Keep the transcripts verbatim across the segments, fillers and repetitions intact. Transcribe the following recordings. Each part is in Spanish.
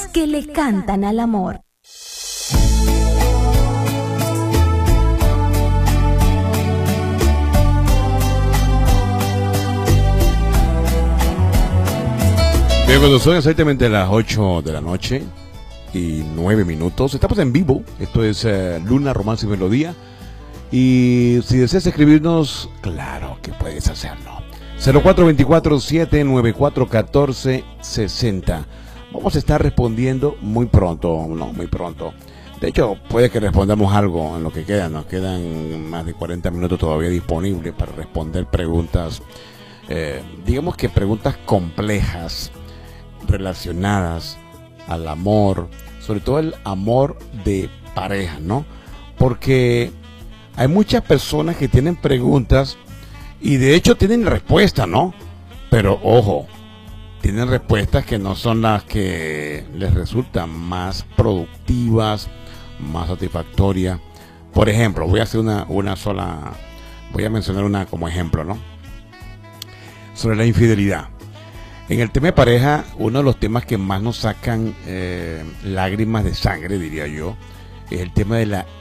que le cantan al amor. Bien, cuando son exactamente las ocho de la noche y nueve minutos, estamos en vivo. Esto es uh, Luna, Romance y Melodía. Y si deseas escribirnos, claro que puedes hacerlo. cero cuatro dos cuatro, siete nueve cuatro, uno cuatro seis cero. Vamos a estar respondiendo muy pronto, no, muy pronto. De hecho, puede que respondamos algo en lo que queda. Nos quedan más de cuarenta minutos todavía disponibles para responder preguntas, eh, digamos que preguntas complejas, relacionadas al amor, sobre todo el amor de pareja, ¿no? Porque hay muchas personas que tienen preguntas y de hecho tienen respuestas, ¿no? Pero ojo, tienen respuestas que no son las que les resultan más productivas, más satisfactorias. Por ejemplo, voy a hacer una, una sola, voy a mencionar una como ejemplo, ¿no? Sobre la infidelidad. En el tema de pareja, uno de los temas que más nos sacan eh, lágrimas de sangre, diría yo, es el tema de la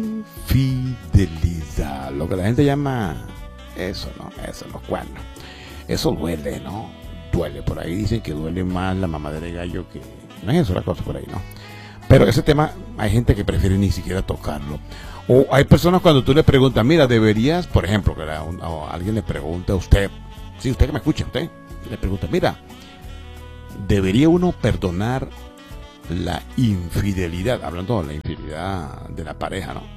infidelidad. Lo que la gente llama eso, ¿no? Eso, los cuernos. Eso duele, ¿no? Duele. Por ahí dicen que duele más la mamadera de gallo que... No es eso la cosa por ahí, ¿no? Pero ese tema hay gente que prefiere ni siquiera tocarlo. O hay personas cuando tú le preguntas, mira, deberías, por ejemplo, que a, un, a alguien le pregunta a usted, sí, usted que me escucha, usted, le pregunta, mira, ¿debería uno perdonar la infidelidad? Hablando de la infidelidad de la pareja, ¿no?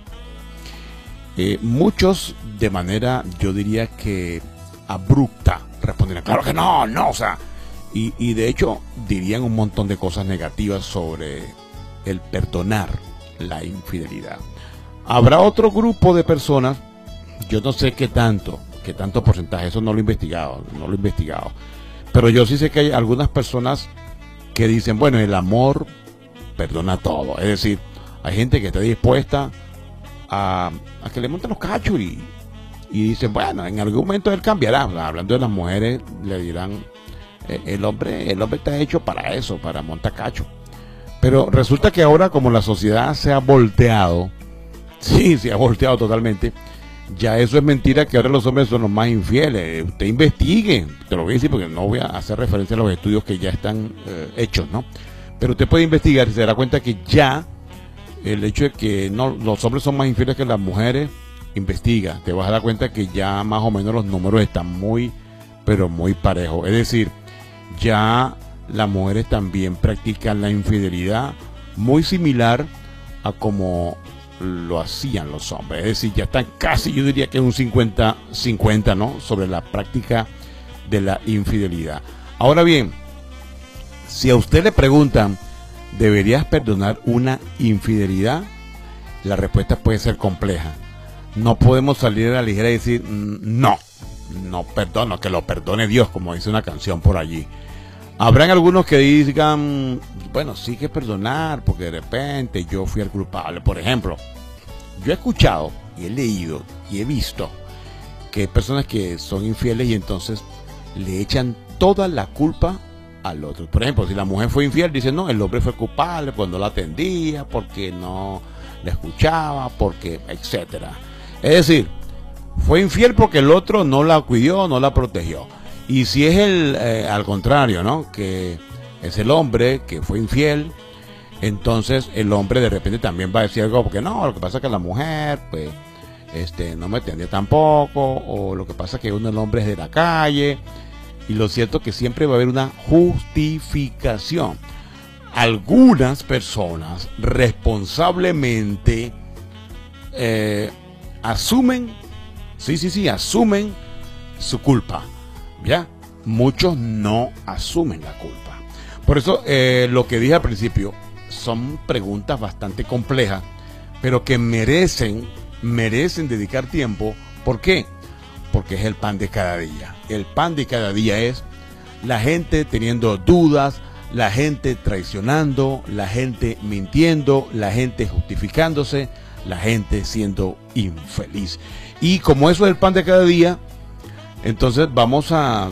Eh, muchos de manera, yo diría que abrupta, responderían, claro que no, no, o sea, y, y de hecho dirían un montón de cosas negativas sobre el perdonar la infidelidad. Habrá otro grupo de personas, yo no sé qué tanto, qué tanto porcentaje, eso no lo he investigado, no lo he investigado. Pero yo sí sé que hay algunas personas que dicen, bueno, el amor perdona todo. Es decir, hay gente que está dispuesta a, a que le monten los cachos y, y dicen, bueno, en algún momento él cambiará. Hablando de las mujeres, le dirán, el hombre, el hombre está hecho para eso, para montar cacho. Pero resulta que ahora, como la sociedad se ha volteado, sí, se ha volteado totalmente, ya eso es mentira, que ahora los hombres son los más infieles. Usted investigue, te lo voy a decir porque no voy a hacer referencia a los estudios que ya están eh, hechos, ¿no? Pero usted puede investigar y se dará cuenta que ya el hecho de que no, los hombres son más infieles que las mujeres, investiga, te vas a dar cuenta que ya más o menos los números están muy, pero muy parejos. Es decir, ya las mujeres también practican la infidelidad muy similar a como lo hacían los hombres. Es decir, ya están casi, yo diría que un cincuenta cincuenta, ¿no? Sobre la práctica de la infidelidad. Ahora bien, si a usted le preguntan, ¿deberías perdonar una infidelidad? La respuesta puede ser compleja. No podemos salir a la ligera y decir, no, no perdono, que lo perdone Dios, como dice una canción por allí. Habrán algunos que digan, bueno, sí que perdonar, porque de repente yo fui el culpable. Por ejemplo, yo he escuchado y he leído y he visto que hay personas que son infieles y entonces le echan toda la culpa al otro. Por ejemplo, si la mujer fue infiel, dicen, no, el hombre fue culpable cuando la atendía, porque no la escuchaba, porque, etcétera. Es decir, fue infiel porque el otro no la cuidó, no la protegió. Y si es el eh, al contrario, ¿no? Que es el hombre que fue infiel, entonces el hombre de repente también va a decir algo, porque no, lo que pasa es que la mujer, pues, este, no me atendió tampoco, o lo que pasa es que uno, el hombre es de la calle, y lo cierto es que siempre va a haber una justificación. Algunas personas responsablemente eh, asumen, sí, sí, sí, asumen su culpa. Ya, muchos no asumen la culpa. Por eso, eh, lo que dije al principio, son preguntas bastante complejas, pero que merecen, merecen dedicar tiempo. ¿Por qué? Porque es el pan de cada día. El pan de cada día es la gente teniendo dudas, la gente traicionando, la gente mintiendo, la gente justificándose, la gente siendo infeliz. Y como eso es el pan de cada día, entonces vamos a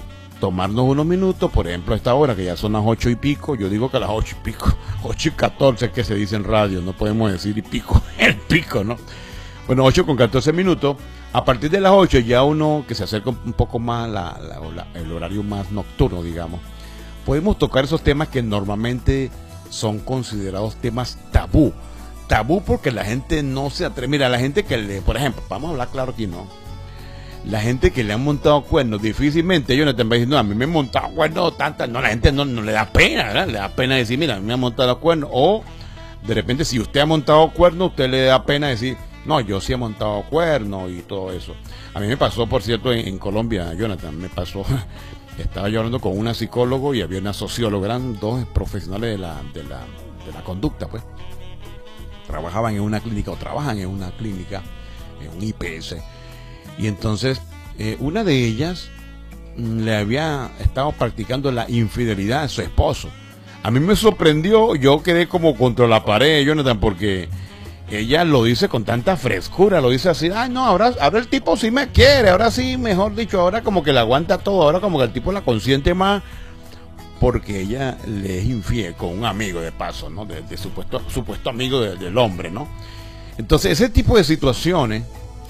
tomarnos unos minutos, por ejemplo a esta hora que ya son las ocho y pico, yo digo que a las ocho y pico, ocho y catorce que se dice en radio, no podemos decir y pico, el pico, ¿no? Bueno, ocho con catorce minutos, a partir de las ocho ya uno que se acerca un poco más la, la, la, el horario más nocturno, digamos, podemos tocar esos temas que normalmente son considerados temas tabú, tabú porque la gente no se atreve, mira, la gente que le, por ejemplo, vamos a hablar claro aquí, ¿no? La gente que le han montado cuernos, difícilmente ellos no te van a decir, no, a mí me han montado cuernos tantas, no, la gente no, no le da pena, ¿verdad? Le da pena decir, mira, a mí me han montado cuernos, o de repente si usted ha montado cuernos, usted le da pena decir, no, yo sí he montado cuernos y todo eso. A mí me pasó, por cierto, en, en Colombia, Jonathan, me pasó, estaba yo hablando con una psicóloga y había una socióloga, eran dos profesionales de la, de la, de la conducta, pues, trabajaban en una clínica o trabajan en una clínica, en un I P S. Y entonces eh, una de ellas mm, le había estado practicando la infidelidad a su esposo. A mí me sorprendió, yo quedé como contra la pared, Jonathan, porque ella lo dice con tanta frescura, lo dice así, ay no, ahora, ahora el tipo sí me quiere, ahora sí, mejor dicho, ahora como que le aguanta todo, ahora como que el tipo la consiente más, porque ella le es infiel con un amigo de paso, ¿no? De, de supuesto, supuesto amigo de, del hombre, ¿no? Entonces ese tipo de situaciones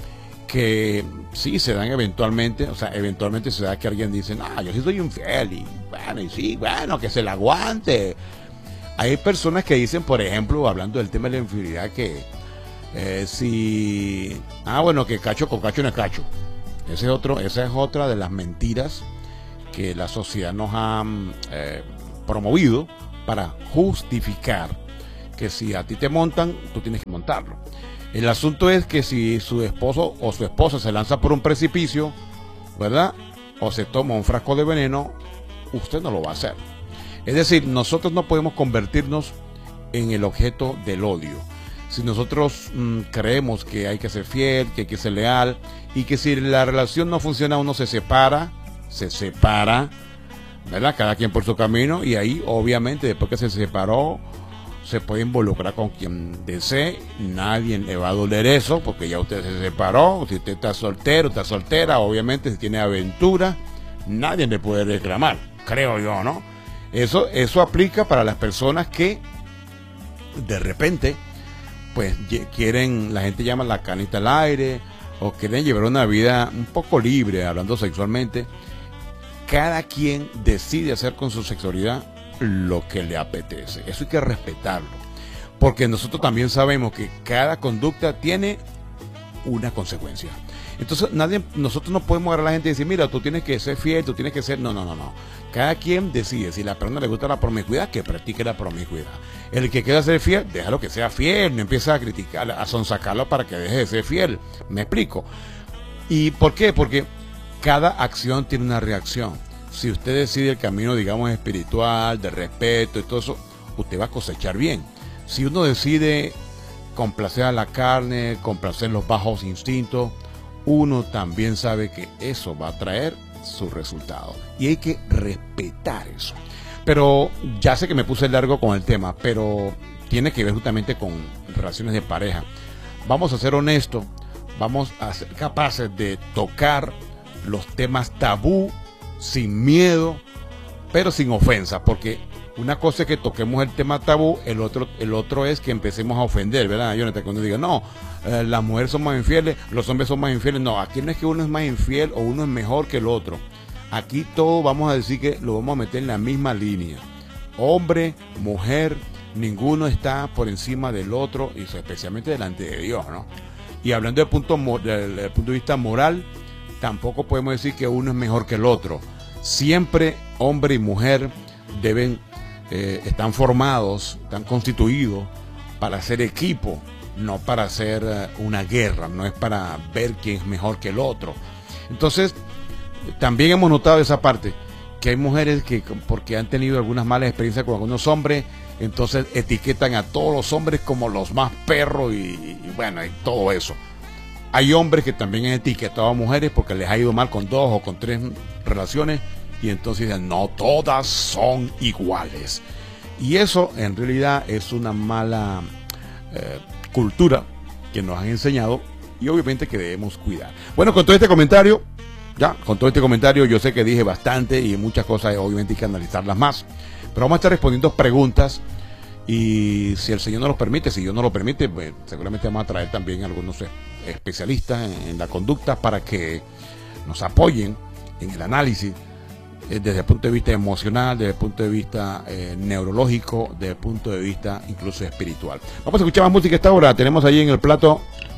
que sí se dan eventualmente, o sea, eventualmente se da que alguien dice, ah, yo sí soy infiel, y bueno, y sí, bueno, que se la aguante. Hay personas que dicen, por ejemplo, hablando del tema de la infidelidad, que eh, si, ah, bueno, que cacho con cacho no es cacho. Ese es otro, esa es otra de las mentiras que la sociedad nos ha eh, promovido para justificar que si a ti te montan, tú tienes que montarlo. El asunto es que si su esposo o su esposa se lanza por un precipicio, ¿verdad? O se toma un frasco de veneno, usted no lo va a hacer. Es decir, nosotros no podemos convertirnos en el objeto del odio. Si nosotros mmm, creemos que hay que ser fiel, que hay que ser leal, y que si la relación no funciona, uno se separa, se separa, ¿verdad? Cada quien por su camino, y ahí obviamente después que se separó, se puede involucrar con quien desee, nadie le va a doler eso, porque ya usted se separó, si usted está soltero, está soltera, obviamente si tiene aventura, nadie le puede reclamar, creo yo, ¿no? Eso, eso aplica para las personas que de repente, pues quieren, la gente llama la canita al aire, o quieren llevar una vida un poco libre, hablando sexualmente. Cada quien decide hacer con su sexualidad lo que le apetece. Eso hay que respetarlo, porque nosotros también sabemos que cada conducta tiene una consecuencia. Entonces nadie, nosotros no podemos agarrar a la gente y decir, mira, tú tienes que ser fiel, tú tienes que ser, no, no, no, no. Cada quien decide, si a la persona le gusta la promiscuidad, que practique la promiscuidad. El que quiera ser fiel, déjalo que sea fiel, no empieza a criticar, a sonsacarlo para que deje de ser fiel. ¿Me explico? ¿Y por qué? Porque cada acción tiene una reacción. Si usted decide el camino, digamos, espiritual, de respeto y todo eso, usted va a cosechar bien. Si uno decide complacer a la carne, complacer los bajos instintos, uno también sabe que eso va a traer su resultado. Y hay que respetar eso. Pero ya sé que me puse largo con el tema, pero tiene que ver justamente con relaciones de pareja. Vamos a ser honestos, vamos a ser capaces de tocar los temas tabú, sin miedo, pero sin ofensa, porque una cosa es que toquemos el tema tabú, el otro, el otro es que empecemos a ofender, ¿verdad, Jonathan? Cuando diga, no, eh, las mujeres son más infieles, los hombres son más infieles, no, aquí no es que uno es más infiel o uno es mejor que el otro. Aquí todo vamos a decir que lo vamos a meter en la misma línea. Hombre, mujer, ninguno está por encima del otro, y especialmente delante de Dios, ¿no? Y hablando del punto, del, del punto de vista moral, tampoco podemos decir que uno es mejor que el otro. Siempre hombre y mujer deben, eh, están formados, están constituidos para ser equipo, no para hacer uh, una guerra, no es para ver quién es mejor que el otro. Entonces, también hemos notado esa parte, que hay mujeres que porque han tenido algunas malas experiencias con algunos hombres, entonces etiquetan a todos los hombres como los más perros y, y bueno, y todo eso. Hay hombres que también han etiquetado a mujeres porque les ha ido mal con dos o con tres relaciones, y entonces dicen, no, todas son iguales. Y eso en realidad es una mala eh, cultura que nos han enseñado, y obviamente que debemos cuidar. Bueno, con todo este comentario, Ya, con todo este comentario yo sé que dije bastante y muchas cosas obviamente hay que analizarlas más. Pero vamos a estar respondiendo preguntas y si el Señor nos lo permite, si Dios nos lo permite, pues seguramente vamos a traer también algunos especialistas en, en la conducta para que nos apoyen en el análisis eh, desde el punto de vista emocional, desde el punto de vista eh, neurológico, desde el punto de vista incluso espiritual. Vamos a escuchar más música a esta hora. Tenemos ahí en el plato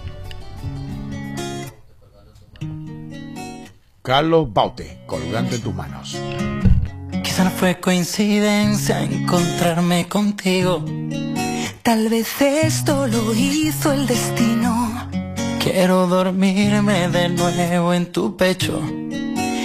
Carlos Baute, Colgando en tus manos. Quizá no fue coincidencia encontrarme contigo. Tal vez esto lo hizo el destino. Quiero dormirme de nuevo en tu pecho,